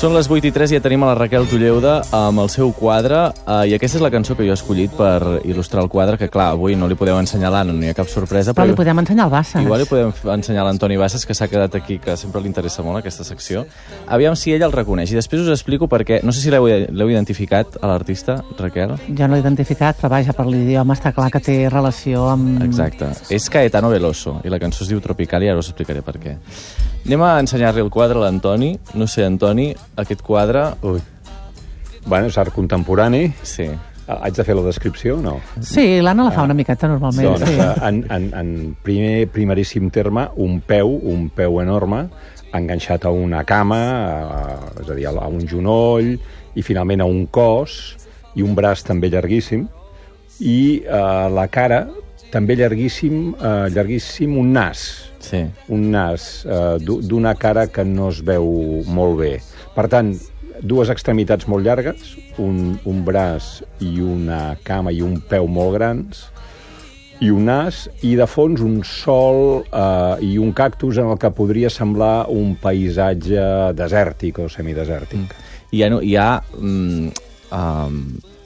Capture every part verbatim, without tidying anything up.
Són les vuit i tres i ja tenim a la Raquel Tulleuda amb el seu quadre, uh, i aquesta és la cançó que jo he escollit per il·lustrar el quadre, que clar, avui no li podeu ensenyar l'Anna, no hi ha cap sorpresa. Però, però li podem ensenyar el Bassas. Igual li podem ensenyar l'Antoni Bassas, que s'ha quedat aquí, que sempre li interessa molt aquesta secció. Aviam si ell el reconeix, i després us explico perquè, no sé si l'heu identificat, a l'artista, Raquel. Jo no l'he identificat, però vaja, per l'idioma està clar que té relació amb... Exacte. És Caetano Veloso, i la cançó es diu Tropical, i ara us explicaré per què. Anem a ensenyar-li el quadre a l'Antoni. No sé, Antoni, aquest quadre... Ui. Bueno, és art contemporani. Sí. Haig de fer la descripció o no? Sí, l'Anna la fa una miqueta normalment. Doncs, sí. en, en, en primer, primeríssim terme, un peu, un peu enorme, enganxat a una cama, a, és a dir, a un genoll, i finalment a un cos, i un braç també llarguíssim, i eh, la cara també llarguíssim, eh, llarguíssim un nas. Sí. Un nas eh, d'una cara que no es veu molt bé. Per tant, dues extremitats molt llargues, un, un braç i una cama i un peu molt grans, i un nas, i de fons un sol eh, i un cactus en el que podria semblar un paisatge desèrtic o semidesèrtic. Mm. I hi ha... Hi ha mm, um,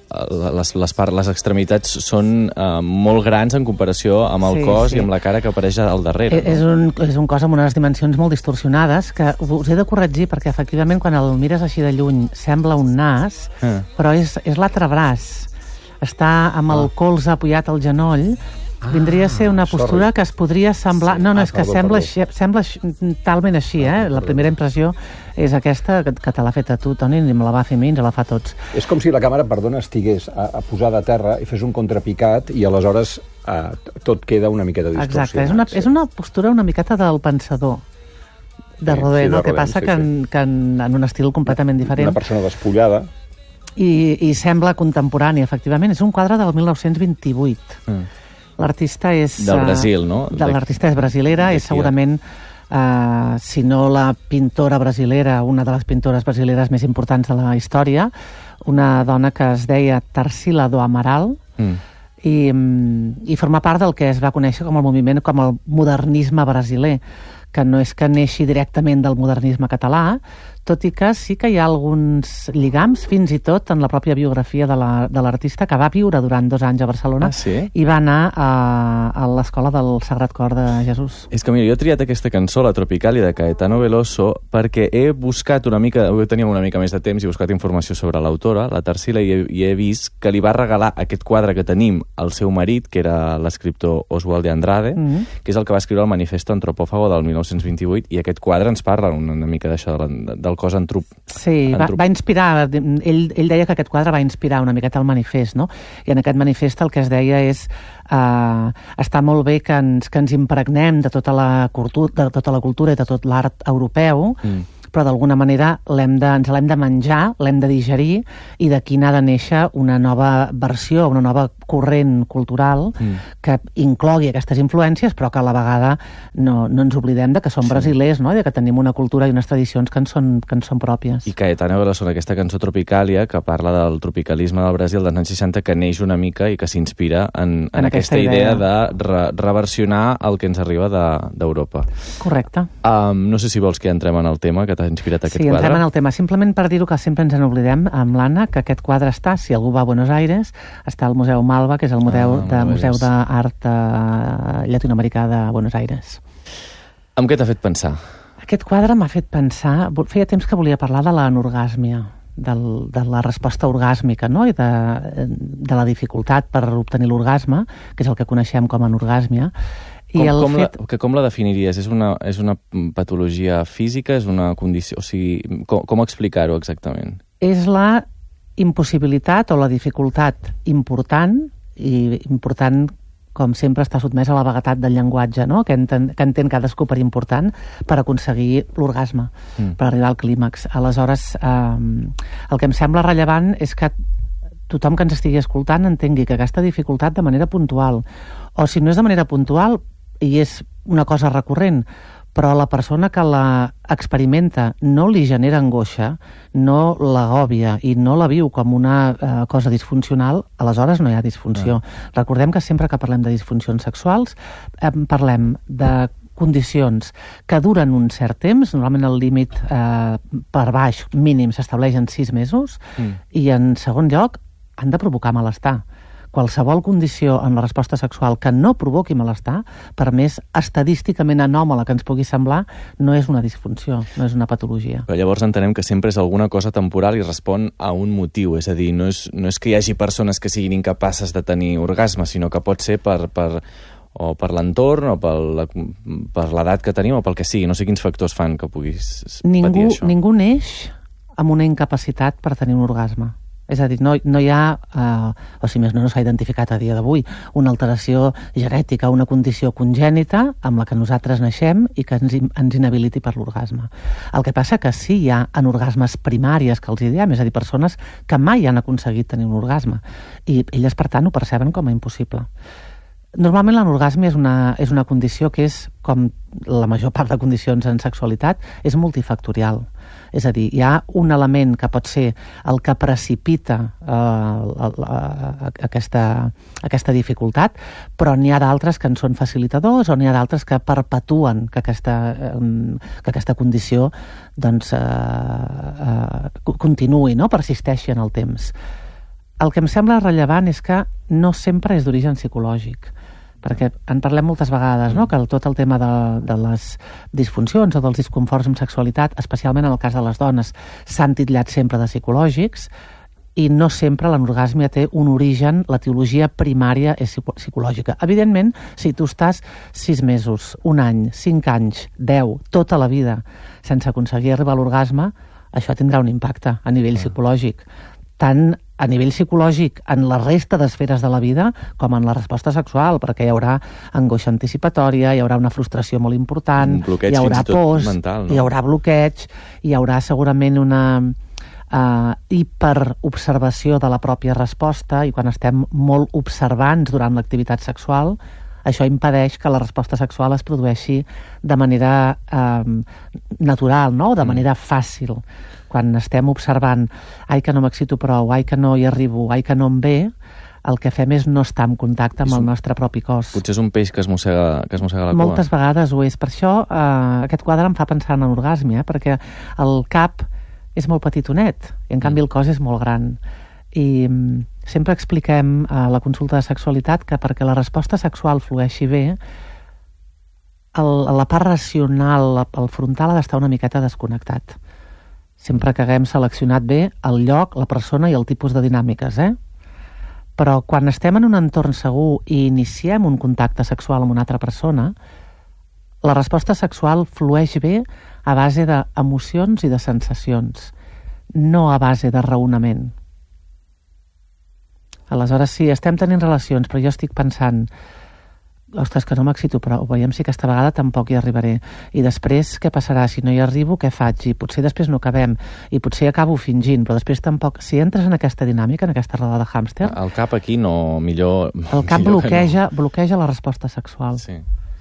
les, les, part, les extremitats són uh, molt grans en comparació amb el sí, cos sí. i amb la cara que apareix al darrere. És, no? un, és un cos amb unes dimensions molt distorsionades que us he de corregir perquè efectivament quan el mires així de lluny sembla un nas, ah. però és, és l'altre braç. Està amb el ah. colze apoyat al genoll. Ah, vindria a ser una postura sorry. que es podria semblar... No, no, ah, és que perdó, sembla, així, sembla talment així, eh? La primera impressió és aquesta, que, que te l'ha fet a tu, Toni, ni me la va fer a mi, ens la fa a tots. És com si la càmera, perdona, estigués a, a posada a terra i fes un contrapicat i aleshores eh, tot queda una miqueta distorsionat. Exacte, és una, sí. és una postura una miqueta del pensador de sí, Rodin, sí, no? El que passa sí, que, en, sí. que en, en un estil completament diferent. Una persona despullada. I, i sembla contemporani, efectivament. És un quadre del mil nou-cents vint-i-vuit. Mm. L'artista és... Del Brasil, no? De, L'artista és brasilera, és segurament, uh, si no la pintora brasilera, una de les pintores brasileres més importants de la història, una dona que es deia Tarsila do Amaral, mm. i, i forma part del que es va conèixer com el moviment, com el modernisme brasiler, que no és que neixi directament del modernisme català, tot i que sí que hi ha alguns lligams, fins i tot en la pròpia biografia de l'artista, la, que va viure durant dos anys a Barcelona, ah, sí? i va anar a, a l'escola del Sagrat Cor de Jesús. És que, mira, jo he triat aquesta cançó, la Tropicalia, de Caetano Veloso, perquè he buscat una mica, avui teníem una mica més de temps, i he buscat informació sobre l'autora, la Tarsila, i he, i he vist que li va regalar aquest quadre que tenim al seu marit, que era l'escriptor Oswald de Andrade, mm -hmm. que és el que va escriure el Manifesto Antropófago del mil nou-cents vint-i-vuit, i aquest quadre ens parla una, una mica d'això, del cos antrup. Sí, va, va inspirar, ell, ell deia que aquest quadre va inspirar una miqueta el manifest, no? I en aquest manifest el que es deia és uh, està molt bé que ens, que ens impregnem de tota la cultura, de tota la cultura i de tot l'art europeu, mm. però d'alguna manera l'hem de, ens l'hem de menjar, l'hem de digerir, i d'aquí n'ha de néixer una nova versió, una nova corrent cultural mm. que inclogui aquestes influències, però que a la vegada no, no ens oblidem de que som sí. brasilers, no? I de que tenim una cultura i unes tradicions que ens són, que ens són pròpies. I Caetano Veloso, aquesta cançó Tropicalia, que parla del tropicalisme del Brasil dels anys seixanta, que neix una mica i que s'inspira en, en, en aquesta, aquesta idea, idea de re, reversionar el que ens arriba d'Europa. De, Correcte. Um, no sé si vols que entrem en el tema que t'ha inspirat aquest sí, quadre. Sí, entrem en el tema. Simplement per dir-ho, que sempre ens en oblidem, amb l'Anna, que aquest quadre està, si algú va a Buenos Aires, està al Museu Malva, que és el Museu ah, de Museu d'Art uh, Llatinoamericà de Buenos Aires. Amb què t'ha fet pensar? Aquest quadre m'ha fet pensar... Feia temps que volia parlar de l'anorgàsmia, del, de la resposta orgàsmica, no? I de, de la dificultat per obtenir l'orgasme, que és el que coneixem com a anorgàsmia. Com, I el com, fet... la, que com la definiries? És una, és una patologia física? És una condició... O sigui, com, com explicar-ho exactament? És la impossibilitat o la dificultat important, i important, com sempre, està sotmès a la vaguetat del llenguatge, no? que, entén, que entén cadascú per important, per aconseguir l'orgasme, mm. per arribar al clímax. Aleshores, eh, el que em sembla rellevant és que tothom que ens estigui escoltant entengui que aquesta dificultat de manera puntual, o si no és de manera puntual, i és una cosa recurrent, però la persona que la experimenta no li genera angoixa, no l'agòbia i no la viu com una eh, cosa disfuncional, aleshores no hi ha disfunció. Ah. Recordem que sempre que parlem de disfuncions sexuals eh, parlem de condicions que duren un cert temps, normalment el límit eh, per baix mínim s'estableix en sis mesos, mm. i en segon lloc han de provocar malestar. Qualsevol condició en la resposta sexual que no provoqui malestar, per més estadísticament anòmala que ens pugui semblar, no és una disfunció, no és una patologia. Però llavors entenem que sempre és alguna cosa temporal i respon a un motiu, és a dir, no és, no és que hi hagi persones que siguin incapaces de tenir orgasme, sinó que pot ser per... per o per l'entorn, o per la, per l'edat que tenim, o pel que sigui. No sé quins factors fan que puguis ningú, patir això. Ningú neix amb una incapacitat per tenir un orgasme. És a dir, no, no hi ha, eh, o si més no, no s'ha identificat a dia d'avui, una alteració genètica, una condició congènita amb la que nosaltres naixem i que ens, ens inhabiliti per l'orgasme. El que passa que sí hi ha anorgasmes primàries, que els hi diem, és a dir, persones que mai han aconseguit tenir un orgasme, i elles, per tant, ho perceben com a impossible. Normalment l'anorgasme és una, és una condició que és, com la major part de condicions en sexualitat, és multifactorial. És a dir, hi ha un element que pot ser el que precipita eh, aquesta, aquesta dificultat, però n'hi ha d'altres que en són facilitadors, o n'hi ha d'altres que perpetuen que aquesta, eh, que aquesta condició doncs, eh, eh, continuï, no? Persisteixi en el temps. El que em sembla rellevant és que no sempre és d'origen psicològic, perquè en parlem moltes vegades, no? Que tot el tema de, de les disfuncions o dels disconforts amb sexualitat, especialment en el cas de les dones, s'han titllat sempre de psicològics, i no sempre l'anorgàsmia té un origen, l'etiologia primària és psicològica. Evidentment, si tu estàs sis mesos, un any, cinc anys, deu, tota la vida, sense aconseguir arribar a l'orgasme, això tindrà un impacte a nivell psicològic, tant a nivell psicològic en la resta d'esferes de la vida com en la resposta sexual, perquè hi haurà angoixa anticipatòria, hi haurà una frustració molt important, bloqueig, hi haurà pors, mental, no? hi haurà bloqueig, hi haurà segurament una uh, hiperobservació de la pròpia resposta, i quan estem molt observants durant l'activitat sexual, això impedeix que la resposta sexual es produeixi de manera eh, natural, no? De manera fàcil. Quan estem observant, ai que no m'excito prou, ai que no hi arribo, ai que no em ve, el que fem és no estar en contacte amb el nostre propi cos. Potser és un peix que es mossega, que es mossega la cua. Moltes vegades ho és. Per això eh, aquest quadre em fa pensar en orgàsmia, perquè el cap és molt petitonet, i en canvi el cos és molt gran. I sempre expliquem a la consulta de sexualitat que perquè la resposta sexual flueixi bé, el, la part racional, el frontal, ha d'estar una miqueta desconnectat. Sempre que haguem seleccionat bé el lloc, la persona i el tipus de dinàmiques, eh? Però quan estem en un entorn segur i iniciem un contacte sexual amb una altra persona, la resposta sexual flueix bé a base d'emocions i de sensacions, no a base de raonament. Aleshores, sí, estem tenint relacions, però jo estic pensant, ostres, que no m'excito prou, veiem si aquesta vegada tampoc hi arribaré. I després, què passarà? Si no hi arribo, què faig? I potser després no acabem, i potser acabo fingint, però després tampoc... Si entres en aquesta dinàmica, en aquesta roda de hàmster... El cap aquí no, millor... El cap millor bloqueja, no. bloqueja la resposta sexual. Sí.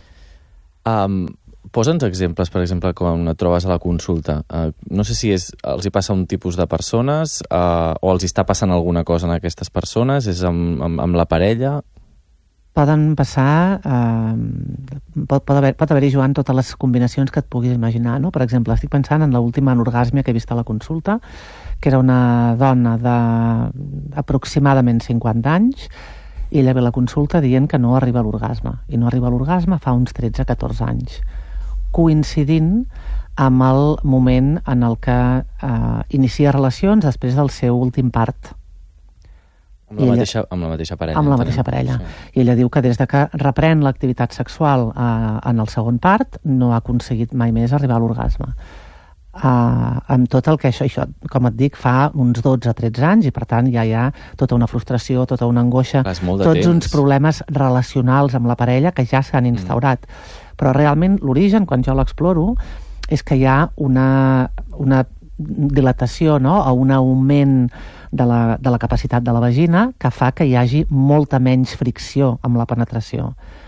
Um, Posa'ns exemples, per exemple, quan et trobes a la consulta. Uh, no sé si és, els hi passa un tipus de persones uh, o els hi està passant alguna cosa en aquestes persones, és amb, amb, amb la parella... Poden passar, eh, pot, pot haver, pot haver-hi, Joan, totes les combinacions que et puguis imaginar, no? Per exemple, estic pensant en l'última anorgàsmia que he vist a la consulta, que era una dona d'aproximadament cinquanta anys, i ella ve a la consulta dient que no arriba a l'orgasme, i no arriba a l'orgasme fa uns tretze a catorze anys, coincidint amb el moment en el que eh, inicia relacions després del seu últim part. Amb la, ella, mateixa, amb la mateixa parella. Amb la mateixa parella. Sí. I ella diu que des de que reprèn l'activitat sexual eh, en el segon part no ha aconseguit mai més arribar a l'orgasme. Eh, amb tot el que això, això, com et dic, fa uns dotze a tretze anys, i per tant ja hi ha tota una frustració, tota una angoixa, tots temps. Uns problemes relacionals amb la parella que ja s'han instaurat. Mm. Però realment l'origen, quan jo l'exploro, és que hi ha una, una dilatació, no? O un augment de la, de la capacitat de la vagina que fa que hi hagi molta menys fricció amb la penetració.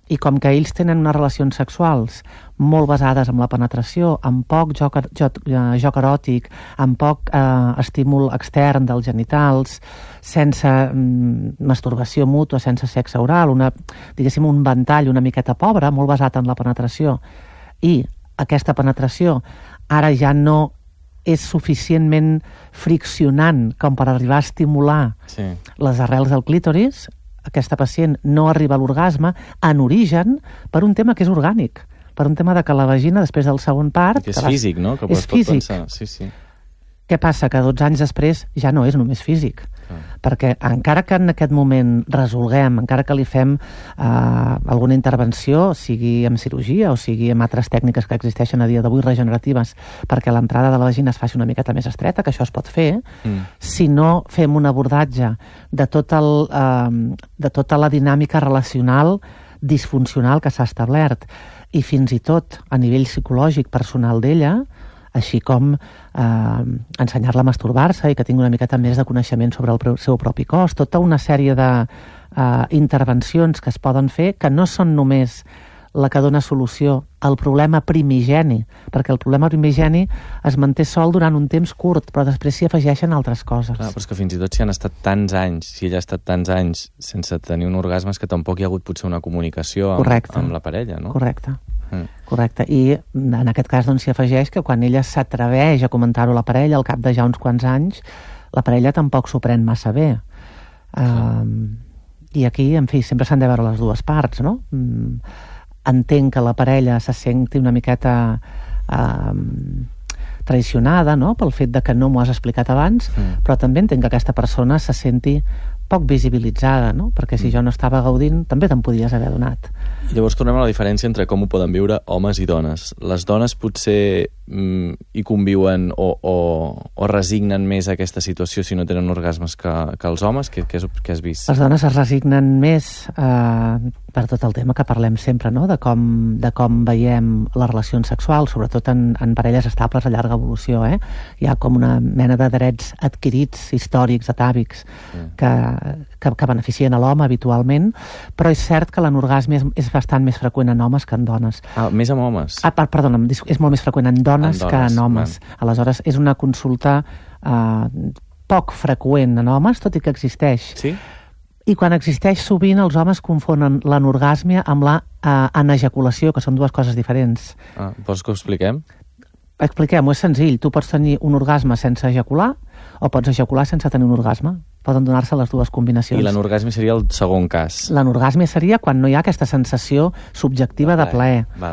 I com que ells tenen unes relacions sexuals molt basades en la penetració, amb poc joc, joc, joc eròtic, amb poc eh, estímul extern dels genitals, sense mm, masturbació mútua, sense sexe oral, una, diguéssim, un ventall una miqueta pobre, molt basat en la penetració, i aquesta penetració ara ja no és suficientment friccionant com per arribar a estimular sí. les arrels del clítoris, aquesta pacient no arriba a l'orgasme en origen per un tema que és orgànic, per un tema de que la vagina, després del segon part... Que és físic, no? Que és pot físic. Pensar. Sí, sí. Què passa? Que dotze anys després ja no és només físic. Ah. Perquè encara que en aquest moment resolguem, encara que li fem eh, alguna intervenció, sigui amb cirurgia o sigui amb altres tècniques que existeixen a dia d'avui regeneratives, perquè l'entrada de la vagina es faci una miqueta més estreta, que això es pot fer, mm. si no fem un abordatge de, tot el, eh, de tota la dinàmica relacional disfuncional que s'ha establert, i fins i tot a nivell psicològic personal d'ella, així com eh, ensenyar-la a masturbar-se i que tingui una miqueta més de coneixement sobre el seu propi cos, tota una sèrie de eh, intervencions que es poden fer que no són només la que dona solució al problema primigeni, perquè el problema primigeni es manté sol durant un temps curt, però després s'hi afegeixen altres coses. Clar, però és que fins i tot si han estat tants anys, si ella ha estat tants anys sense tenir un orgasme, és que tampoc hi ha hagut potser una comunicació amb, amb la parella, no? Correcte. Mm. Correcte, i en aquest cas doncs s'hi afegeix que quan ella s'atreveix a comentar-ho a la parella al cap de ja uns quants anys, la parella tampoc s'ho pren massa bé. Um, I aquí, en fi, sempre s'han de veure les dues parts, no? Um, entenc que la parella se senti una miqueta um, traicionada, no?, pel fet de que no m'ho has explicat abans, mm. però també entenc que aquesta persona se senti poc visibilitzada, no? Perquè si jo no estava gaudint, també te'n podies haver donat. Llavors tornem a la diferència entre com ho poden viure homes i dones. Les dones potser mm, hi conviuen o, o, o resignen més a aquesta situació si no tenen orgasmes que, que els homes? Què, què, has, què has vist? Les dones es resignen més eh, per tot el tema que parlem sempre, no?, de com, de com veiem les relacions sexuals, sobretot en, en parelles estables a llarga evolució. Eh? Hi ha com una mena de drets adquirits, històrics, atàvics, mm. que, que, que beneficien a l'home habitualment, però és cert que l'anorgasme és, és bastant més freqüent en homes que en dones. Ah, més en homes? Ah, perdona, és molt més freqüent en dones, en dones que en homes. Man. Aleshores, és una consulta eh, poc freqüent en homes, tot i que existeix. Sí? I quan existeix, sovint els homes confonen l'anorgàsmia amb la eh, anejaculació, que són dues coses diferents. Ah, vols que ho expliquem? Expliquem-ho, és senzill. Tu pots tenir un orgasme sense ejacular o pots ejacular sense tenir un orgasme. Poden donar-se les dues combinacions. I l'anorgasme seria el segon cas? L'anorgasme seria quan no hi ha aquesta sensació subjectiva de plaer. Val.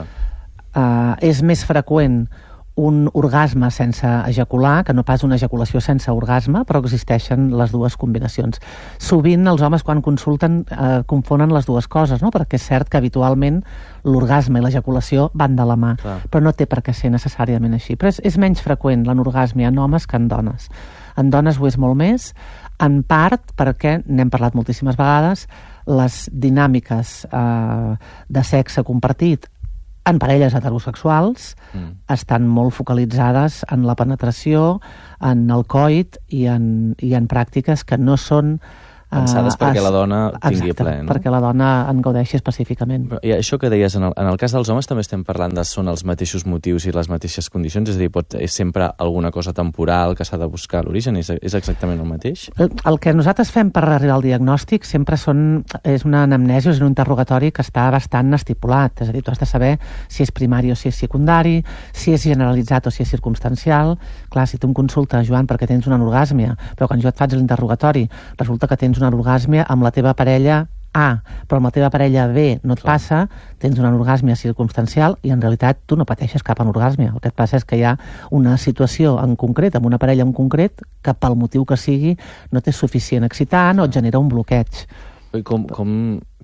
Uh, és més freqüent un orgasme sense ejacular que no pas una ejaculació sense orgasme, però existeixen les dues combinacions. Sovint els homes quan consulten eh, confonen les dues coses, no? Perquè és cert que habitualment l'orgasme i l'ejaculació van de la mà, clar, però no té per què ser necessàriament així. Però és, és menys freqüent l'anorgasme en homes que en dones. En dones ho és molt més, en part perquè, n'hem parlat moltíssimes vegades, les dinàmiques eh, de sexe compartit en parelles heterosexuals mm. estan molt focalitzades en la penetració, en el coit i en, i en pràctiques que no són pensades uh, perquè es, la dona tingui exacte, ple, no? perquè la dona en gaudeixi específicament. I això que deies, en el, en el cas dels homes també estem parlant de són els mateixos motius i les mateixes condicions, és a dir, pot, és sempre alguna cosa temporal que s'ha de buscar a l'origen, és, és exactament el mateix? El, el que nosaltres fem per arribar al diagnòstic sempre són, és una anamnesi, és un interrogatori que està bastant estipulat, és a dir, tu has de saber si és primari o si és secundari, si és generalitzat o si és circumstancial. Clar, si tu em consultes, Joan, perquè tens una anorgàsmia, però quan jo et faig l'interrogatori resulta que tens una anorgàsmia amb la teva parella A, però amb la teva parella B no et passa, tens una anorgàsmia circumstancial i en realitat tu no pateixes cap anorgàsmia. El que et passa és que hi ha una situació en concret, amb una parella en concret, que pel motiu que sigui no t'és suficient excitant o et genera un bloqueig. I com, com,